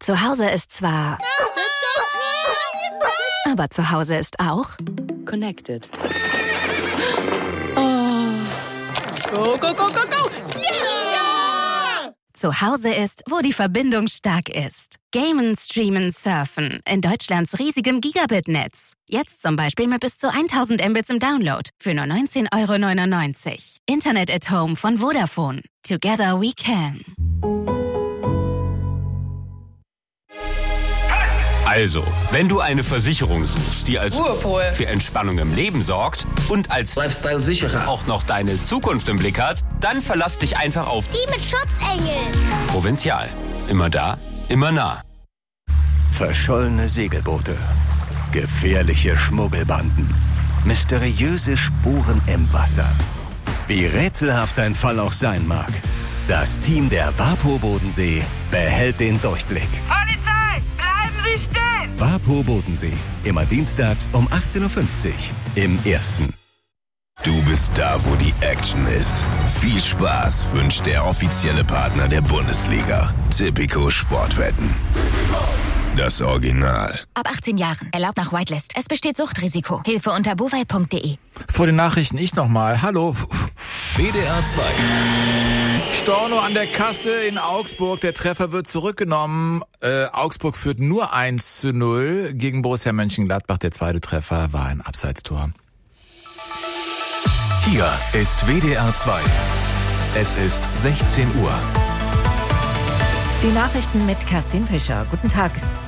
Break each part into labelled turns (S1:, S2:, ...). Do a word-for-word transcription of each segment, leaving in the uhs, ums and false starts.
S1: Zu Hause ist zwar... Aber zu Hause ist auch...
S2: Connected. Oh. Go, go, go, go, go! Yeah!
S1: Zu Hause ist, wo die Verbindung stark ist. Gamen, streamen, surfen. In Deutschlands riesigem Gigabit-Netz. Jetzt zum Beispiel mit bis zu tausend Mbits im Download. Für nur neunzehn Euro neunundneunzig. Internet at Home von Vodafone. Together we can.
S3: Also, wenn du eine Versicherung suchst, die als
S2: Whirlpool
S3: für Entspannung im Leben sorgt und als
S4: Lifestyle-Sicherer
S3: auch noch deine Zukunft im Blick hat, dann verlass dich einfach auf
S5: Die mit Schutzengeln.
S3: Provinzial. Immer da, immer nah.
S6: Verschollene Segelboote, gefährliche Schmuggelbanden, mysteriöse Spuren im Wasser. Wie rätselhaft ein Fall auch sein mag, das Team der WaPo Bodensee behält den Durchblick.
S7: Polizei, bleiben Sie stehen!
S6: WaPo Bodensee, immer dienstags um achtzehn Uhr fünfzig im Ersten.
S8: Du bist da, wo die Action ist. Viel Spaß wünscht der offizielle Partner der Bundesliga. Tipico Sportwetten. Das Original.
S5: Ab achtzehn Jahren. Erlaubt nach Whitelist. Es besteht Suchtrisiko. Hilfe unter bovai punkt de.
S9: Vor den Nachrichten ich nochmal. Hallo.
S8: W D R zwei.
S9: Storno an der Kasse in Augsburg. Der Treffer wird zurückgenommen. Äh, Augsburg führt nur eins zu null gegen Borussia Mönchengladbach. Der zweite Treffer war ein Abseitstor.
S8: Hier ist W D R zwei. Es ist sechzehn Uhr.
S10: Die Nachrichten mit Kerstin Fischer. Guten Tag.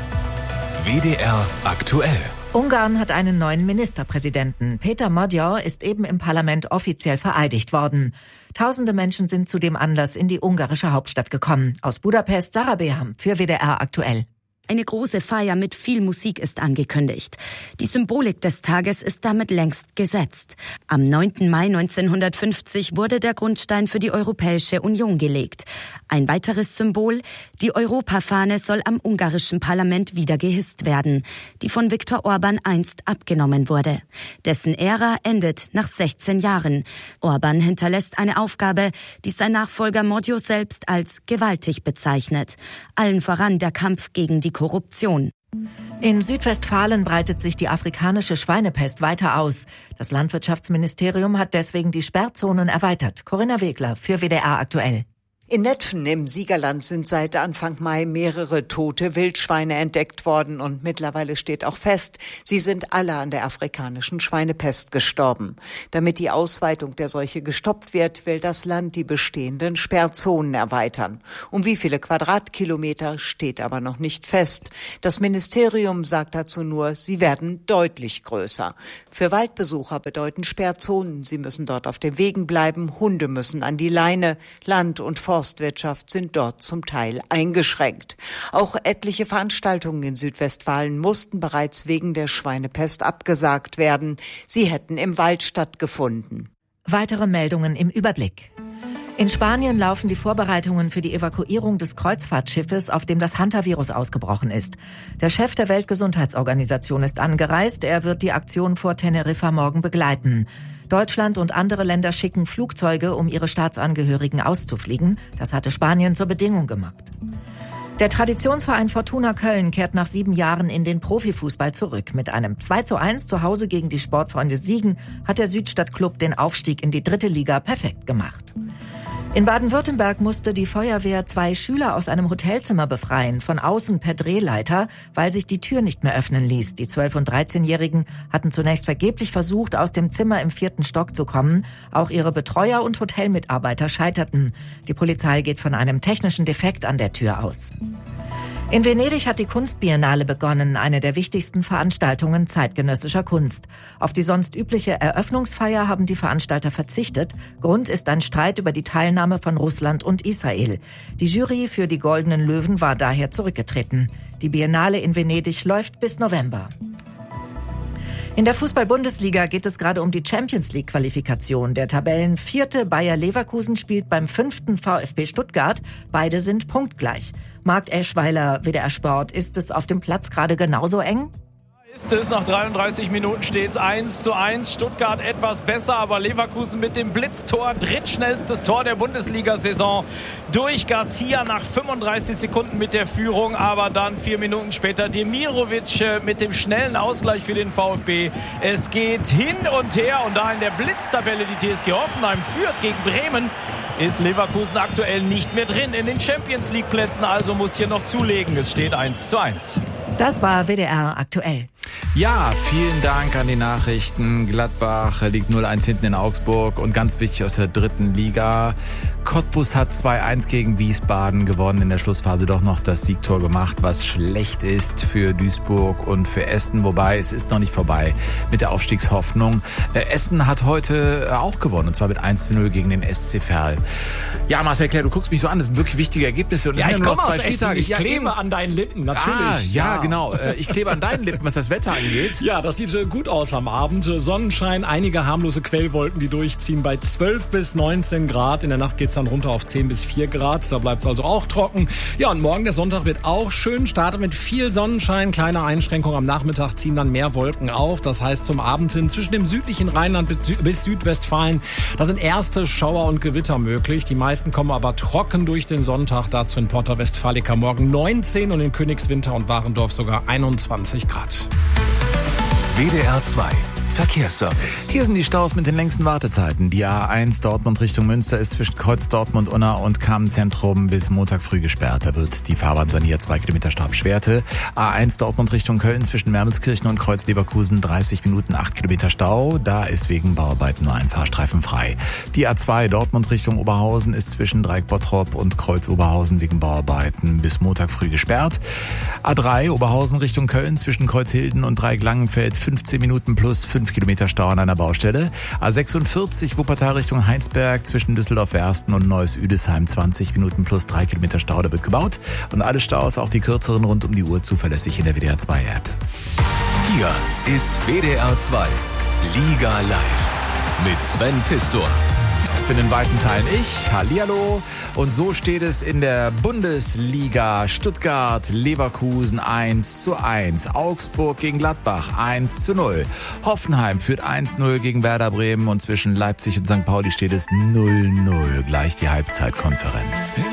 S8: W D R aktuell.
S10: Ungarn hat einen neuen Ministerpräsidenten. Peter Magyar ist eben im Parlament offiziell vereidigt worden. Tausende Menschen sind zu dem Anlass in die ungarische Hauptstadt gekommen. Aus Budapest, Sarah Beham für W D R aktuell.
S11: Eine große Feier mit viel Musik ist angekündigt. Die Symbolik des Tages ist damit längst gesetzt. Am neunten Mai neunzehnhundertfünfzig wurde der Grundstein für die Europäische Union gelegt. Ein weiteres Symbol, die Europafahne soll am ungarischen Parlament wieder gehisst werden, die von Viktor Orban einst abgenommen wurde. Dessen Ära endet nach sechzehn Jahren. Orban hinterlässt eine Aufgabe, die sein Nachfolger Magyar selbst als gewaltig bezeichnet. Allen voran der Kampf gegen die Korruption.
S10: In Südwestfalen breitet sich die afrikanische Schweinepest weiter aus. Das Landwirtschaftsministerium hat deswegen die Sperrzonen erweitert. Corinna Wegler für W D R aktuell.
S12: In Netphen im Siegerland sind seit Anfang Mai mehrere tote Wildschweine entdeckt worden und mittlerweile steht auch fest, sie sind alle an der afrikanischen Schweinepest gestorben. Damit die Ausweitung der Seuche gestoppt wird, will das Land die bestehenden Sperrzonen erweitern. Um wie viele Quadratkilometer steht aber noch nicht fest. Das Ministerium sagt dazu nur, sie werden deutlich größer. Für Waldbesucher bedeuten Sperrzonen, sie müssen dort auf den Wegen bleiben, Hunde müssen an die Leine, Land- und Forstwirtschaft sind dort zum Teil eingeschränkt. Auch etliche Veranstaltungen in Südwestfalen mussten bereits wegen der Schweinepest abgesagt werden. Sie hätten im Wald stattgefunden.
S10: Weitere Meldungen im Überblick. In Spanien laufen die Vorbereitungen für die Evakuierung des Kreuzfahrtschiffes, auf dem das Hantavirus ausgebrochen ist. Der Chef der Weltgesundheitsorganisation ist angereist. Er wird die Aktion vor Teneriffa morgen begleiten. Deutschland und andere Länder schicken Flugzeuge, um ihre Staatsangehörigen auszufliegen. Das hatte Spanien zur Bedingung gemacht. Der Traditionsverein Fortuna Köln kehrt nach sieben Jahren in den Profifußball zurück. Mit einem zwei zu eins zu Hause gegen die Sportfreunde Siegen hat der Südstadtklub den Aufstieg in die dritte Liga perfekt gemacht. In Baden-Württemberg musste die Feuerwehr zwei Schüler aus einem Hotelzimmer befreien, von außen per Drehleiter, weil sich die Tür nicht mehr öffnen ließ. Die zwölf- und dreizehnjährigen hatten zunächst vergeblich versucht, aus dem Zimmer im vierten Stock zu kommen. Auch ihre Betreuer und Hotelmitarbeiter scheiterten. Die Polizei geht von einem technischen Defekt an der Tür aus. In Venedig hat die Kunstbiennale begonnen, eine der wichtigsten Veranstaltungen zeitgenössischer Kunst. Auf die sonst übliche Eröffnungsfeier haben die Veranstalter verzichtet. Grund ist ein Streit über die Teilnahme von Russland und Israel. Die Jury für die Goldenen Löwen war daher zurückgetreten. Die Biennale in Venedig läuft bis November. In der Fußball-Bundesliga geht es gerade um die Champions-League-Qualifikation. Der Tabellenvierte Bayer Leverkusen spielt beim fünften VfB Stuttgart. Beide sind punktgleich. Marc Eschweiler, W D R Sport, ist es auf dem Platz gerade genauso eng?
S2: Ist es, nach dreiunddreißig Minuten steht's eins zu eins. Stuttgart etwas besser, aber Leverkusen mit dem Blitztor, drittschnellstes Tor der Bundesliga-Saison durch Garcia nach fünfunddreißig Sekunden mit der Führung, aber dann vier Minuten später Demirovic mit dem schnellen Ausgleich für den VfB. Es geht hin und her und da in der Blitztabelle die T S G Hoffenheim führt gegen Bremen, ist Leverkusen aktuell nicht mehr drin in den Champions-League-Plätzen, also muss hier noch zulegen. Es steht eins zu eins.
S10: Das war W D R aktuell.
S9: Ja, vielen Dank an die Nachrichten. Gladbach liegt null eins hinten in Augsburg und ganz wichtig aus der dritten Liga. Cottbus hat zwei eins gegen Wiesbaden gewonnen, in der Schlussphase doch noch das Siegtor gemacht, was schlecht ist für Duisburg und für Essen, wobei es ist noch nicht vorbei mit der Aufstiegshoffnung. Äh, Essen hat heute auch gewonnen, und zwar mit eins zu null gegen den S C Verl. Ja, Marcel Claire, du guckst mich so an, das sind wirklich wichtige Ergebnisse. Und
S4: ja, ich komme
S9: aus
S4: Essen, ich
S9: ja,
S4: klebe
S9: eben.
S4: an deinen Lippen, natürlich.
S9: Ah, ja, ja, genau, äh, ich klebe an deinen Lippen, was das Wetter angeht.
S4: Ja, das sieht gut aus am Abend. Sonnenschein, einige harmlose Quellwolken, die durchziehen bei zwölf bis neunzehn Grad. In der Nacht geht's dann runter auf zehn bis vier Grad. Da bleibt's also auch trocken. Ja, und morgen, der Sonntag, wird auch schön. Startet mit viel Sonnenschein. Kleine Einschränkungen am Nachmittag ziehen dann mehr Wolken auf. Das heißt, zum Abend hin zwischen dem südlichen Rheinland bis Südwestfalen, da sind erste Schauer und Gewitter möglich. Die meisten kommen aber trocken durch den Sonntag. Dazu in Porta Westfalica morgen neunzehn und in Königswinter und Warendorf sogar einundzwanzig Grad.
S3: W D R zwei Verkehrsservice.
S9: Hier sind die Staus mit den längsten Wartezeiten. Die A eins Dortmund Richtung Münster ist zwischen Kreuz Dortmund-Unna und Kamenz-Zentrum bis Montag früh gesperrt. Da wird die Fahrbahn saniert, zwei Kilometer Stab-Schwerte. A eins Dortmund Richtung Köln zwischen Mermelskirchen und Kreuz Leverkusen dreißig Minuten, acht Kilometer Stau. Da ist wegen Bauarbeiten nur ein Fahrstreifen frei. Die A zwei Dortmund Richtung Oberhausen ist zwischen Dreieck-Bottrop und Kreuz Oberhausen wegen Bauarbeiten bis Montag früh gesperrt. A drei Oberhausen Richtung Köln zwischen Kreuzhilden und Dreieck-Langenfeld fünfzehn Minuten plus fünf Kilometer Stau an einer Baustelle. A sechsundvierzig Wuppertal Richtung Heinsberg zwischen Düsseldorf-Wersten und Neuss-Üdesheim zwanzig Minuten plus drei Kilometer Stau, da wird gebaut. Und alle Staus, auch die kürzeren, rund um die Uhr zuverlässig in der W D R zwei App.
S3: Hier ist W D R zwei Liga Live mit Sven Pistor.
S9: Das bin in weiten Teilen ich. Hallihallo. Und so steht es in der Bundesliga. Stuttgart, Leverkusen eins zu eins. Augsburg gegen Gladbach eins zu null. Hoffenheim führt eins zu null gegen Werder Bremen und zwischen Leipzig und Sankt Pauli steht es null null. Gleich die Halbzeitkonferenz.